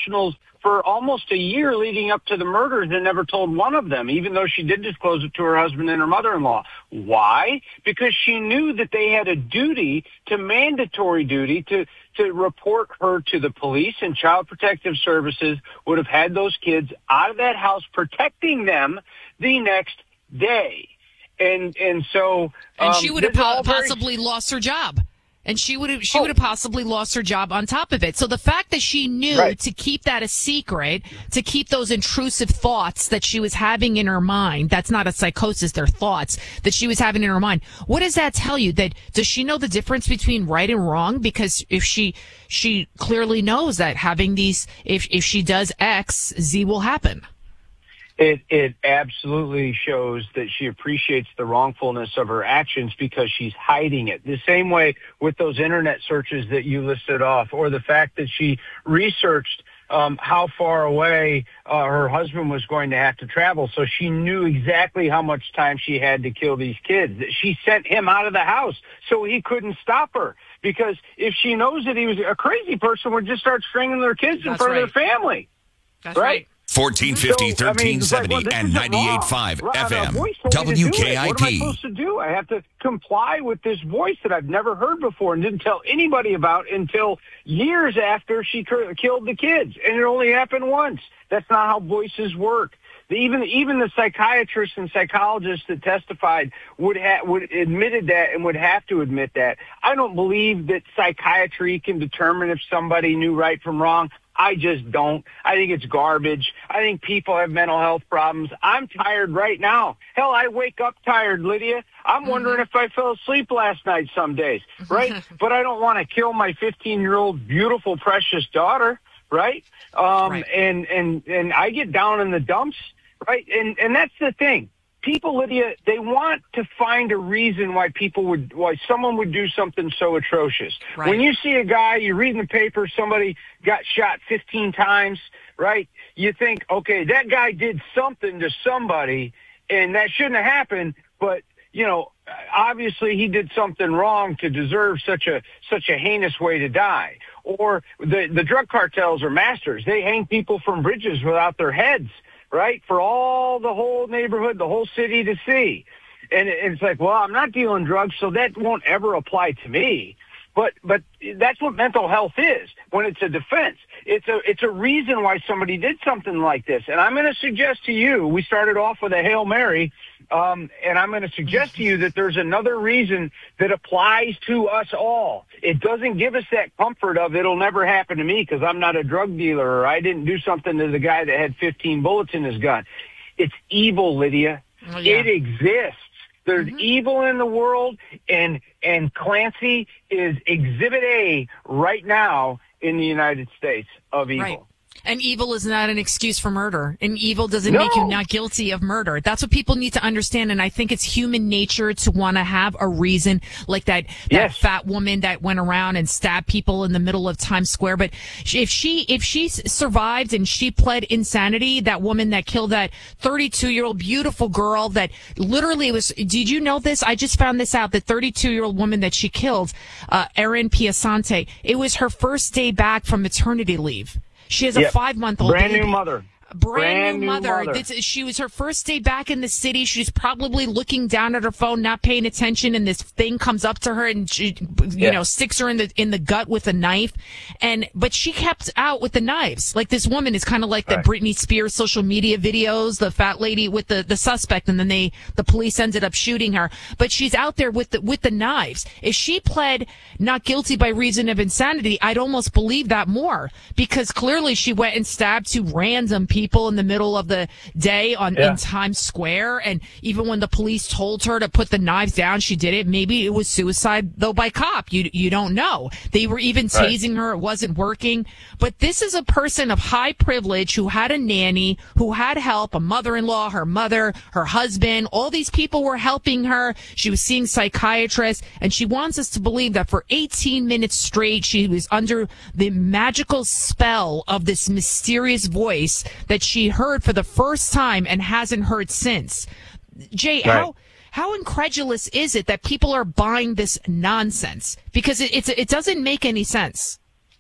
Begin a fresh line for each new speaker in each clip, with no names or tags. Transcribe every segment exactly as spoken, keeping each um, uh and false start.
professionals for almost a year leading up to the murders and never told one of them, even though she did disclose it to her husband and her mother-in-law. Why? Because she knew that they had a duty, to mandatory duty, to, to report her to the police, and Child Protective Services would have had those kids out of that house protecting them the next day. And and so...
And
um,
she would have po- possibly very... lost her job. And she would have she would have possibly lost her job on top of it. So the fact that she knew right. to keep that a secret, to keep those intrusive thoughts that she was having in her mind, that's not a psychosis, they're thoughts that she was having in her mind. What does that tell you? That does she know the difference between right and wrong? Because if she she clearly knows that having these, if if she does X, Z will happen.
It it absolutely shows that she appreciates the wrongfulness of her actions because she's hiding it. The same way with those internet searches that you listed off, or the fact that she researched um, how far away uh, her husband was going to have to travel, so she knew exactly how much time she had to kill these kids. She sent him out of the house so he couldn't stop her, because if she knows that he was a crazy person, would just start stringing their kids in
That's
front
right.
of their family.
That's
right.
right.
fourteen fifty,
So, I mean,
thirteen seventy,
like, well,
and ninety-eight point five
right,
F M,
W K I P. What am I
W K I P.
supposed to do? I have to comply with this voice that I've never heard before and didn't tell anybody about until years after she killed the kids. And it only happened once. That's not how voices work. The, even even the psychiatrists and psychologists that testified would ha- would admitted that and would have to admit that. I don't believe that psychiatry can determine if somebody knew right from wrong. I just don't. I think it's garbage. I think people have mental health problems. I'm tired right now. Hell, I wake up tired, Lydia. I'm wondering mm-hmm. if I fell asleep last night some days, right? But I don't want to kill my fifteen-year-old beautiful, precious daughter, right? Um,
right.
And, and, and I get down in the dumps, right? And, and that's the thing. People, Lydia, they want to find a reason why people would, why someone would do something so atrocious.
Right.
When you see a guy, you read in the paper, somebody got shot fifteen times, right? You think, okay, that guy did something to somebody, and that shouldn't have happened, but, you know, obviously he did something wrong to deserve such a, such a heinous way to die. Or the, the drug cartels are masters. They hang people from bridges without their heads, right, for all the whole neighborhood, the whole city to see. And it's like, well, I'm not dealing drugs, so that won't ever apply to me. But but that's what mental health is when it's a defense. It's a it's a reason why somebody did something like this. And I'm going to suggest to you, we started off with a Hail Mary, um, and I'm going to suggest to you that there's another reason that applies to us all. It doesn't give us that comfort of it'll never happen to me because I'm not a drug dealer or I didn't do something to the guy that had fifteen bullets in his gun. It's evil, Lydia.
Oh, yeah.
It exists. There's mm-hmm. evil in the world, and and Clancy is Exhibit A right now in the United States of evil.
Right. And evil is not an excuse for murder. And evil doesn't
No.
make you not guilty of murder. That's what people need to understand. And I think it's human nature to want to have a reason, like that, that
Yes.
fat woman that went around and stabbed people in the middle of Times Square. But if she, if she survived and she pled insanity, that woman that killed that thirty-two year old beautiful girl that literally was, did you know this? I just found this out. The thirty-two year old woman that she killed, uh, Erin Piasante, it was her first day back from maternity leave. She has a
Yep.
five-month-old
Brand
baby.
new mother.
Brand,
Brand
new
new
mother.
mother.
This, she was her first day back in the city. She's probably looking down at her phone, not paying attention, and this thing comes up to her and she, you
Yeah.
know, sticks her in the in the gut with a knife. And but she kept out with the knives. Like this woman is kind of like the
Right.
Britney Spears social media videos, the fat lady with the the suspect, and then they the police ended up shooting her. But she's out there with the with the knives. If she pled not guilty by reason of insanity, I'd almost believe that more, because clearly she went and stabbed two random people in the middle of the day on
Yeah.
in Times Square. And even when the police told her to put the knives down, she did it. Maybe it was suicide, though, by cop. You you don't know. They were even
Right.
tasing her. It wasn't working. But this is a person of high privilege who had a nanny, who had help, a mother-in-law, her mother, her husband. All these people were helping her. She was seeing psychiatrists, and she wants us to believe that for eighteen minutes straight, she was under the magical spell of this mysterious voice that she heard for the first time and hasn't heard since. Jay,
Right.
how how incredulous is it that people are buying this nonsense? Because it it's, it doesn't make any sense.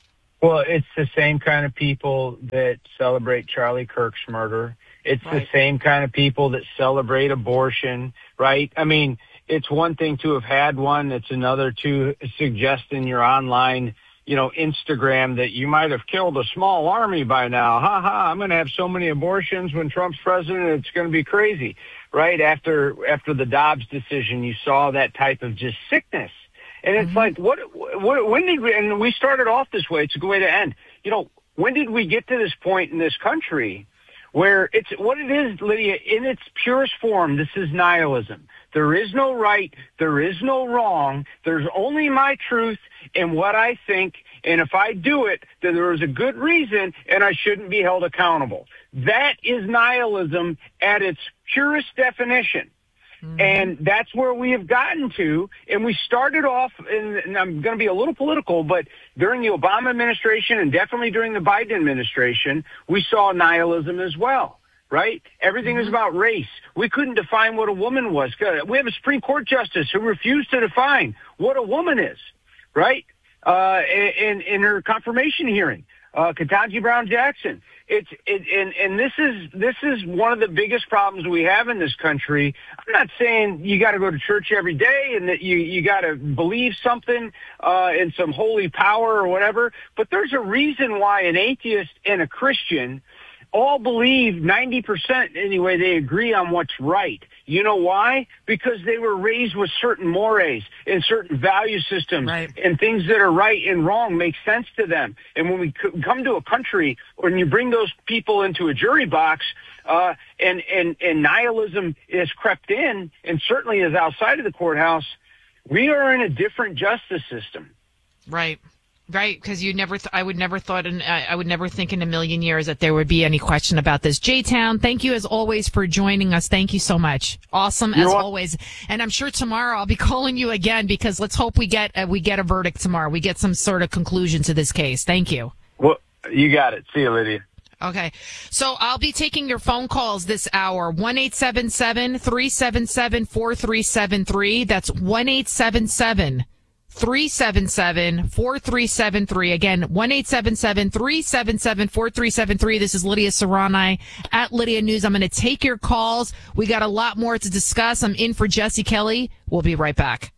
Well, it's the same kind of people that celebrate Charlie Kirk's murder. It's right. the same kind of people that celebrate abortion, right? I mean, it's one thing to have had one. It's another to suggest in your online, you know, Instagram that you might have killed a small army by now. Ha ha, I'm going to have so many abortions when Trump's president. It's going to be crazy, right? After, after the Dobbs decision, you saw that type of just sickness. And it's mm-hmm. like, what, what, when did we, and we started off this way, it's a good way to end. You know, when did we get to this point in this country where it's, what it is, Lydia, in its purest form, this is nihilism. There is no right, there is no wrong, there's only my truth and what I think, and if I do it, then there is a good reason and I shouldn't be held accountable. That is nihilism at its purest definition. Mm-hmm. And that's where we have gotten to. And we started off, in, and I'm going to be a little political, but during the Obama administration and definitely during the Biden administration, we saw nihilism as well, right? Everything mm-hmm. is about race. We couldn't define what a woman was. We have a Supreme Court justice who refused to define what a woman is, right? Uh, in, in her confirmation hearing, uh, Ketanji Brown Jackson. It's it, and and this is this is one of the biggest problems we have in this country. I'm not saying you got to go to church every day and that you you got to believe something uh, in some holy power or whatever. But there's a reason why an atheist and a Christian all believe ninety percent anyway. They agree on what's right. You know why? Because they were raised with certain mores and certain value systems, right. and things that are right and wrong make sense to them. And when we come to a country, when you bring those people into a jury box, uh, and, and, and nihilism is crept in and certainly is outside of the courthouse, we are in a different justice system.
Right. Right, because you never, th- I would never thought, in, uh, I would never think in a million years that there would be any question about this. J-Town, thank you as always for joining us. Thank you so much. Awesome You're as welcome. always. And I'm sure tomorrow I'll be calling you again because let's hope we get uh, we get a verdict tomorrow. We get some sort of conclusion to this case. Thank you.
Well, you got it. See you, Lydia.
Okay. So I'll be taking your phone calls this hour. one eight seven seven, three seven seven, four three seven three. That's one eight seven seven, three seven seven, four three seven three. Again, one eight seven seven, three seven seven, four three seven three. This is Lydia Serrani at Lydia News. I'm going to take your calls. We got a lot more to discuss. I'm in for Jesse Kelly. We'll be right back.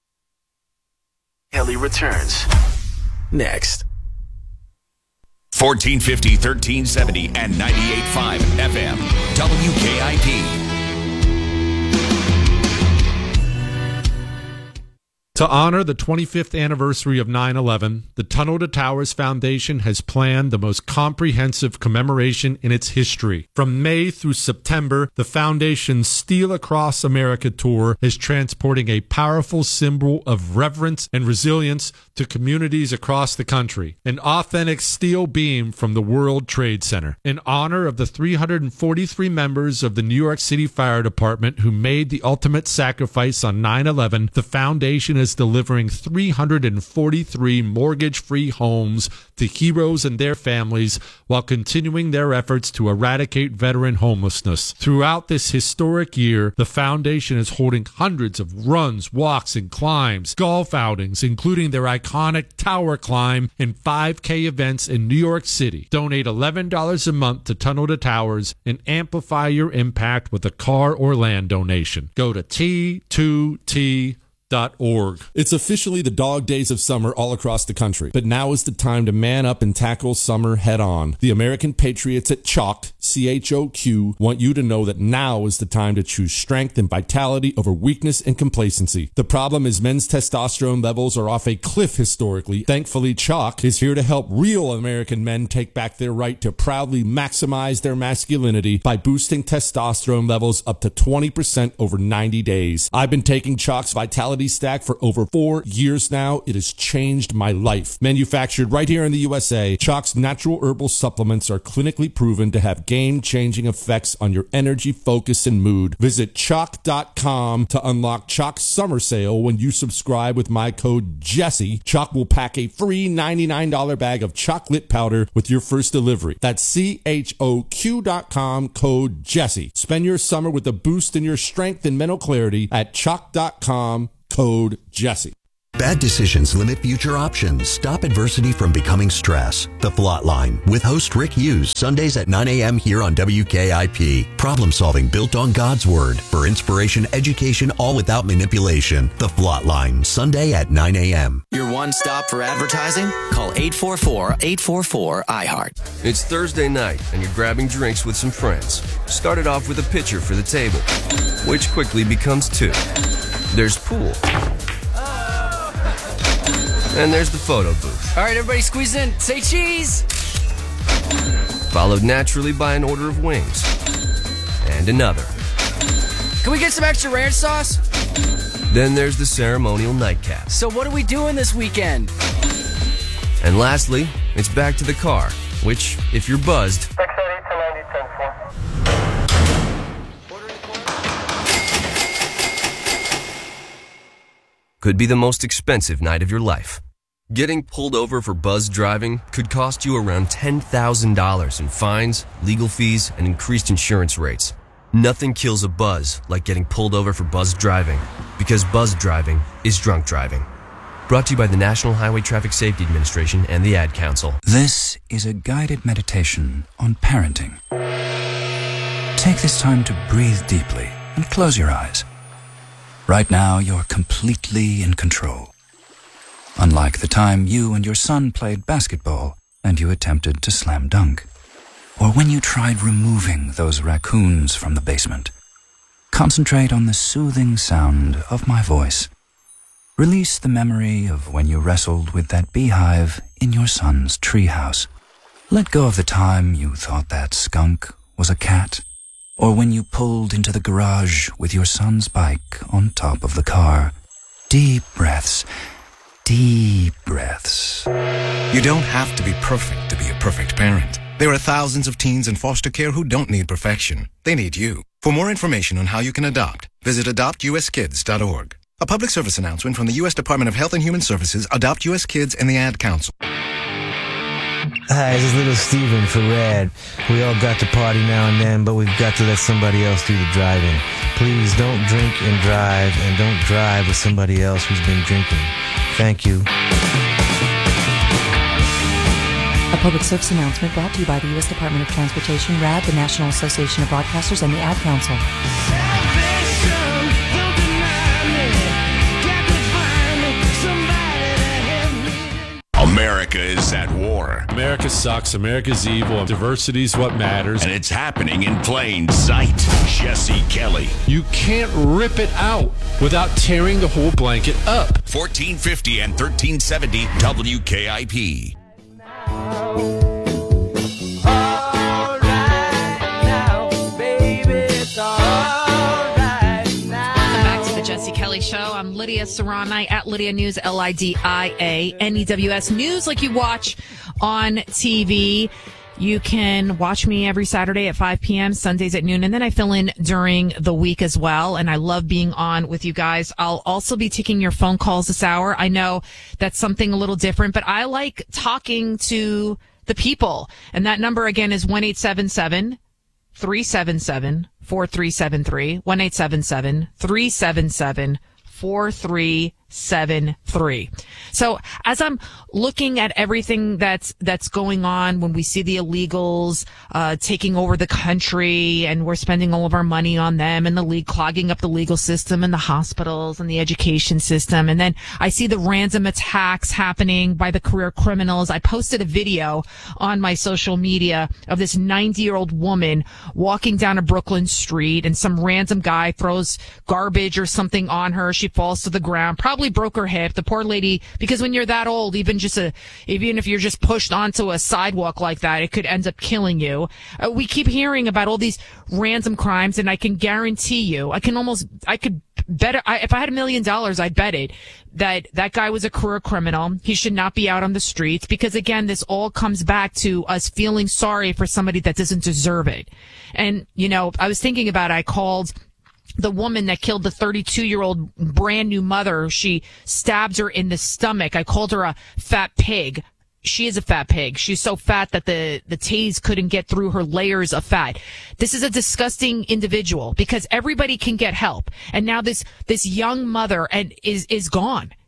Kelly returns next. fourteen fifty, thirteen seventy, and ninety-eight point five F M. W K I P.
To honor the twenty-fifth anniversary of nine eleven, the Tunnel to Towers Foundation has planned the most comprehensive commemoration in its history. From May through September, the foundation's Steel Across America tour is transporting a powerful symbol of reverence and resilience to communities across the country. An authentic steel beam from the World Trade Center. In honor of the three hundred forty-three members of the New York City Fire Department who made the ultimate sacrifice on nine eleven, the foundation is delivering three hundred forty-three mortgage-free homes to heroes and their families while continuing their efforts to eradicate veteran homelessness. Throughout this historic year, the foundation is holding hundreds of runs, walks, and climbs, golf outings, including their iconic Tower Climb and five K events in New York City. Donate eleven dollars a month to Tunnel to Towers and amplify your impact with a car or land donation. Go to T two T dot org.
It's officially the dog days of summer all across the country, but now is the time to man up and tackle summer head on. The American Patriots at Chalk, C H O Q, want you to know that now is the time to choose strength and vitality over weakness and complacency. The problem is men's testosterone levels are off a cliff historically. Thankfully, Chalk is here to help real American men take back their right to proudly maximize their masculinity by boosting testosterone levels up to twenty percent over ninety days. I've been taking Chalk's Vitality Stack for over four years now. It has changed my life. Manufactured right here in the U S A, Chalk's natural herbal supplements are clinically proven to have game-changing effects on your energy, focus, and mood. Visit chalk dot com to unlock Chalk's summer sale. When you subscribe with my code Jesse, Chalk will pack a free ninety-nine dollars bag of chocolate powder with your first delivery. That's C H O Q dot com, code Jesse. Spend your summer with a boost in your strength and mental clarity at chalk dot com. Code Jesse.
Bad decisions limit future options. Stop adversity from becoming stress. The Flot Line with host Rick Hughes. Sundays at nine a.m. here on W K I P. Problem solving built on God's Word. For inspiration, education, all without manipulation. The Flot Line. Sunday at nine a.m.
Your one stop for advertising? Call eight four four, eight four four, I heart.
It's Thursday night and you're grabbing drinks with some friends. Started off with a pitcher for the table, which quickly becomes two. There's pool. And there's the photo booth.
All right, everybody squeeze in. Say cheese.
Followed naturally by an order of wings. And another.
Can we get some extra ranch sauce?
Then there's the ceremonial nightcap.
So what are we doing this weekend?
And lastly, it's back to the car, which, if you're buzzed, could be the most expensive night of your life. Getting pulled over for buzz driving could cost you around ten thousand dollars in fines, legal fees, and increased insurance rates. Nothing kills a buzz like getting pulled over for buzz driving, because buzz driving is drunk driving. Brought to you by the National Highway Traffic Safety Administration and the Ad Council.
This is a guided meditation on parenting. Take this time to breathe deeply and close your eyes. Right now, you're completely in control. Unlike the time you and your son played basketball and you attempted to slam dunk. Or when you tried removing those raccoons from the basement. Concentrate on the soothing sound of my voice. Release the memory of when you wrestled with that beehive in your son's treehouse. Let go of the time you thought that skunk was a cat. Or when you pulled into the garage with your son's bike on top of the car. Deep breaths. Deep breaths.
You don't have to be perfect to be a perfect parent. There are thousands of teens in foster care who don't need perfection. They need you. For more information on how you can adopt, visit adopt u s kids dot org. A public service announcement from the U S Department of Health and Human Services, Adopt U S Kids, and the Ad Council.
Hi, this is Little Steven for Rad. We all got to party now and then, but we've got to let somebody else do the driving. Please don't drink and drive, and don't drive with somebody else who's been drinking. Thank you.
A public service announcement brought to you by the U S Department of Transportation, R A D, the National Association of Broadcasters, and the Ad Council.
America is at war.
America sucks. America's evil. Diversity's what matters.
And it's happening in plain sight. Jesse Kelly.
You can't rip it out without tearing the whole blanket up.
fourteen fifty and thirteen seventy W K I P.
Show. I'm Lydia Serrani at Lydia News, L I D I A N E W S News, like you watch on T V. You can watch me every Saturday at five p.m., Sundays at noon, and then I fill in during the week as well, and I love being on with you guys. I'll also be taking your phone calls this hour. I know that's something a little different, but I like talking to the people, and that number again is one eight seven seven, three seven seven, four three seven three, one eight seven seven, three seven seven, four three seven three. So as I'm looking at everything that's that's going on, when we see the illegals uh taking over the country and we're spending all of our money on them, and the league clogging up the legal system and the hospitals and the education system, and then I see the random attacks happening by the career criminals. I posted a video on my social media of this ninety-year-old woman walking down a Brooklyn street, and some random guy throws garbage or something on her. She falls to the ground, probably broke her hip. The poor lady, because when you're that old, even just a, even if you're just pushed onto a sidewalk like that, it could end up killing you. Uh, we keep hearing about all these random crimes, and I can guarantee you, I can almost, I could bet, I, if I had a million dollars, I'd bet it that that guy was a career criminal. He should not be out on the streets, because again, this all comes back to us feeling sorry for somebody that doesn't deserve it. And, you know, I was thinking about it. I called the woman that killed the thirty-two-year-old brand new mother. She stabbed her in the stomach. I called her a fat pig. She is a fat pig. She's so fat that the, the tase couldn't get through her layers of fat. This is a disgusting individual, because everybody can get help. And now this, this young mother and is, is gone.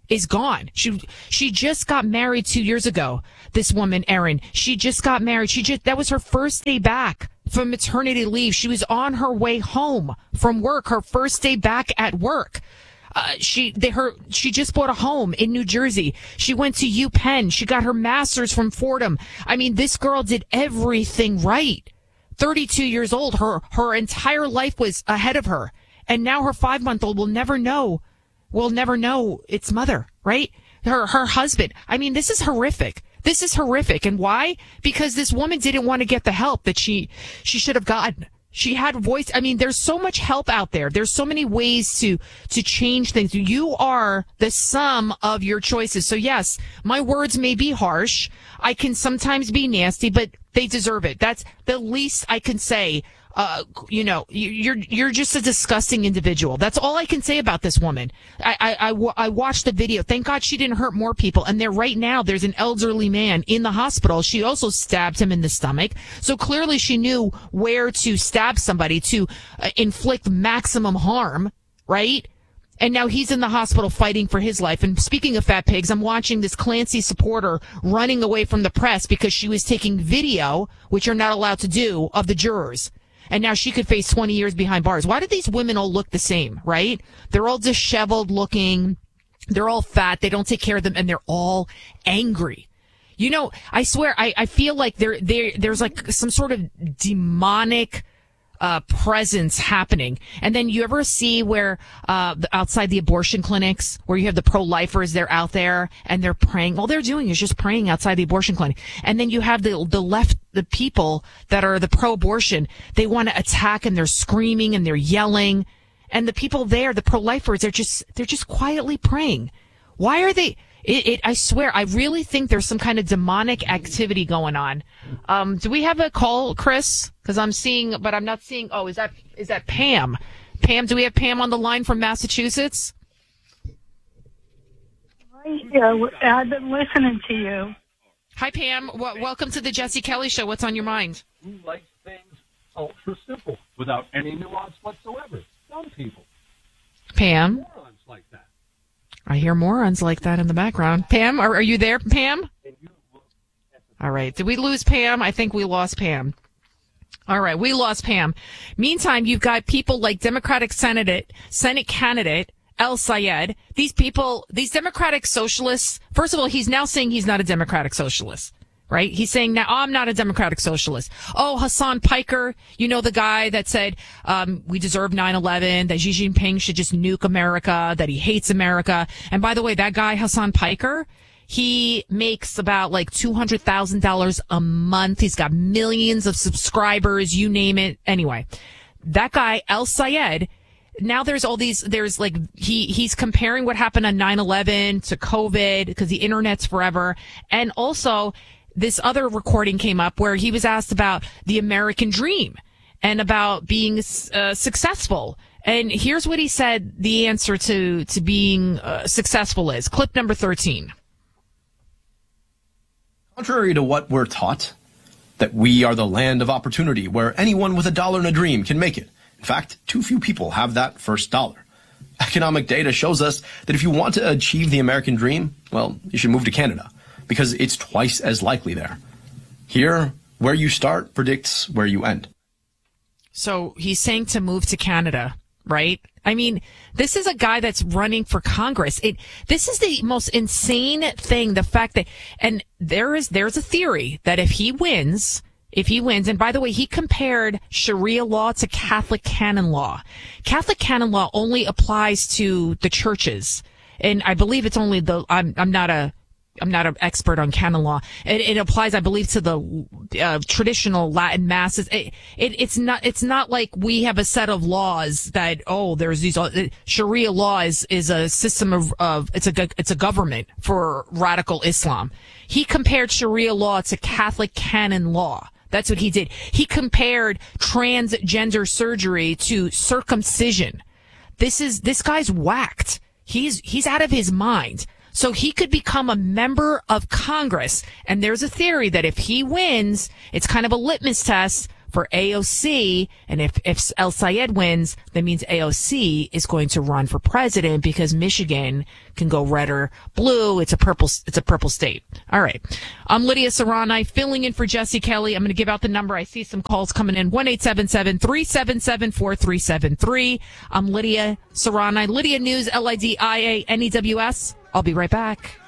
is gone. She she just got married two years ago. This woman, Erin, she just got married. She just that was her first day back from maternity leave. She was on her way home from work, her first day back at work. Uh, she they her she just bought a home in New Jersey. She went to UPenn. She got her master's from Fordham. I mean, this girl did everything right. thirty-two years old. Her her entire life was ahead of her, and now her five-month-old will never know. Will never know its mother, right? Her her husband. I mean, this is horrific. This is horrific. And why? Because this woman didn't want to get the help that she she should have gotten. She had voice. I mean, there's so much help out there. There's so many ways to to change things. You are the sum of your choices. So yes, my words may be harsh. I can sometimes be nasty, but they deserve it. That's the least I can say. Uh, you know, you're you're just a disgusting individual. That's all I can say about this woman. I, I, I, I watched the video. Thank God she didn't hurt more people. And there right now, there's an elderly man in the hospital. She also stabbed him in the stomach. So clearly she knew where to stab somebody to uh, inflict maximum harm, right? And now he's in the hospital fighting for his life. And speaking of fat pigs, I'm watching this Clancy supporter running away from the press because she was taking video, which you're not allowed to do, of the jurors. And now she could face twenty years behind bars. Why do these women all look the same, right? They're all disheveled looking. They're all fat. They don't take care of them. And they're all angry. You know, I swear, I, I feel like there, there, there's like some sort of demonic uh presence happening. And then you ever see where uh outside the abortion clinics where you have the pro-lifers, they're out there and they're praying. All they're doing is just praying outside the abortion clinic. And then you have the the left the people that are the pro-abortion, they want to attack and they're screaming and they're yelling. And the people there, the pro-lifers, they're just they're just quietly praying. Why are they It, it, I swear, I really think there's some kind of demonic activity going on. Um, do we have a call, Chris? Because I'm seeing, but I'm not seeing. Oh, is that is that Pam? Pam, do we have Pam on the line from Massachusetts?
Yeah, I've been listening to you.
Hi, Pam. W- welcome to the Jesse Kelly Show. What's on your mind?
Who likes things ultra simple without any nuance whatsoever? Some people.
Pam.
Morons like that.
I hear morons like that in the background. Pam, are, are you there, Pam? All right. Did we lose Pam? I think we lost Pam. All right. We lost Pam. Meantime, you've got people like Democratic Senate, Senate candidate El-Sayed. These people, these Democratic socialists, first of all, he's now saying he's not a Democratic socialist. Right? He's saying now, oh, I'm not a Democratic socialist. Oh, Hassan Piker, you know, the guy that said, um, we deserve nine eleven, that Xi Jinping should just nuke America, that he hates America. And by the way, that guy, Hassan Piker, he makes about like two hundred thousand dollars a month. He's got millions of subscribers, you name it. Anyway, that guy, El-Sayed, now there's all these, there's like, he, he's comparing what happened on nine eleven to COVID because the internet's forever. And also, this other recording came up where he was asked about the American dream and about being uh, successful. And here's what he said the answer to, to being uh, successful is. Clip number thirteen.
Contrary to what we're taught, that we are the land of opportunity where anyone with a dollar and a dream can make it. In fact, too few people have that first dollar. Economic data shows us that if you want to achieve the American dream, well, you should move to Canada, because it's twice as likely there. Here, where you start predicts where you end.
So he's saying to move to Canada, right? I mean, this is a guy that's running for Congress. It, this is the most insane thing, the fact that, and there is, there's a theory that if he wins, if he wins, and by the way, he compared Sharia law to Catholic canon law. Catholic canon law only applies to the churches. And I believe it's only the, I'm, I'm not a, I'm not an expert on canon law. It, it applies, I believe, to the uh, traditional Latin masses. It, it, it's not. It's not like we have a set of laws that oh, there's these. Uh, Sharia law is, is a system of, of it's a it's a government for radical Islam. He compared Sharia law to Catholic canon law. That's what he did. He compared transgender surgery to circumcision. This is this guy's whacked. He's he's out of his mind. So he could become a member of Congress. And there's a theory that if he wins, it's kind of a litmus test for A O C. And if, if El Sayed wins, that means A O C is going to run for president because Michigan can go red or blue. It's a purple, it's a purple state. All right. I'm Lydia Serrani filling in for Jesse Kelly. I'm going to give out the number. I see some calls coming in. one eight seven seven, three seven seven, four three seven three. I'm Lydia Serrani. Lydia News, L I D I A N E W S. I'll be right back.